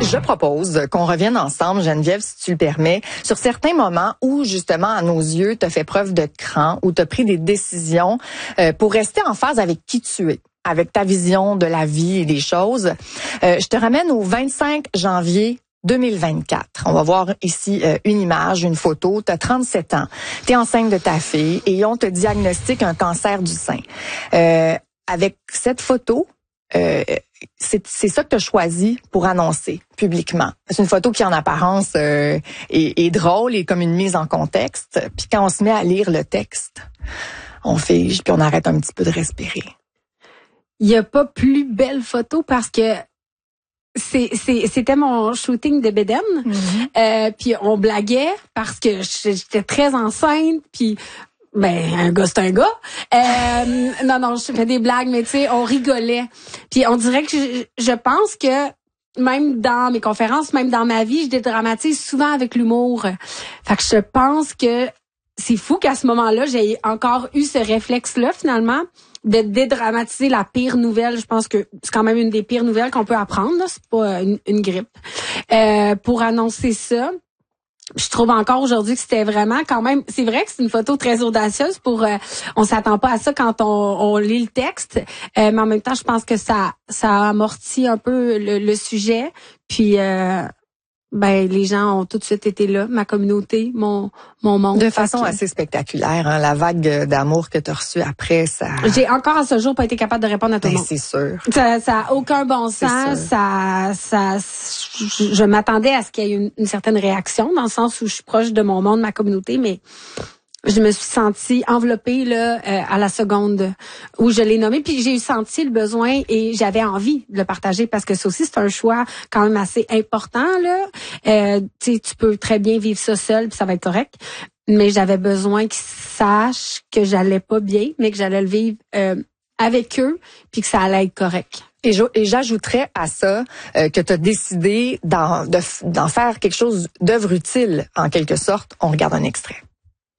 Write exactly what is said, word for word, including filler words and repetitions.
Je propose qu'on revienne ensemble, Geneviève, si tu le permets, sur certains moments où, justement, à nos yeux, tu as fait preuve de cran, où tu as pris des décisions euh, pour rester en phase avec qui tu es, avec ta vision de la vie et des choses. Euh, je te ramène au vingt-cinq janvier deux mille vingt-quatre. On va voir ici euh, une image, une photo. Tu as trente-sept ans, tu es enceinte de ta fille et on te diagnostique un cancer du sein. Euh, avec cette photo, euh, c'est, c'est ça que tu as choisi pour annoncer publiquement. C'est une photo qui, en apparence, euh, est, est drôle et comme une mise en contexte. Puis quand on se met à lire le texte, on fige puis on arrête un petit peu de respirer. Il n'y a pas plus belle photo parce que c'est, c'est, c'était mon shooting de bédaine. Mm-hmm. Euh, puis on blaguait parce que j'étais très enceinte. Puis ben un gars c'est un gars. Euh, non non, je fais des blagues, mais tu sais, on rigolait. Puis on dirait que je, je pense que même dans mes conférences, même dans ma vie, je dédramatise souvent avec l'humour. Fait que je pense que c'est fou qu'à ce moment-là, j'ai encore eu ce réflexe-là finalement de dédramatiser la pire nouvelle. Je pense que c'est quand même une des pires nouvelles qu'on peut apprendre. Là. C'est pas une, une grippe. Euh, pour annoncer ça. Je trouve encore aujourd'hui que c'était vraiment quand même, c'est vrai que c'est une photo très audacieuse pour, euh, on s'attend pas à ça quand on, on lit le texte, euh, mais en même temps, je pense que ça, ça amortit un peu le, le sujet, puis euh, ben les gens ont tout de suite été là, ma communauté, mon mon monde. De façon assez spectaculaire, hein, la vague d'amour que tu as reçue après, ça. J'ai encore à ce jour pas été capable de répondre à tout le ben, monde. C'est sûr. Ça, ça a aucun bon sens. Ça, ça, je, je m'attendais à ce qu'il y ait une, une certaine réaction dans le sens où je suis proche de mon monde, ma communauté, mais je me suis sentie enveloppée là euh, à la seconde où je l'ai nommé, puis j'ai eu senti le besoin et j'avais envie de le partager parce que ça aussi c'est un choix quand même assez important là. Euh, tu sais, tu peux très bien vivre ça seul puis ça va être correct, mais j'avais besoin qu'ils sachent que j'allais pas bien, mais que j'allais le vivre euh, avec eux puis que ça allait être correct. Et, je, et j'ajouterais à ça euh, que tu as décidé d'en, de, d'en faire quelque chose d'œuvre utile en quelque sorte. On regarde un extrait.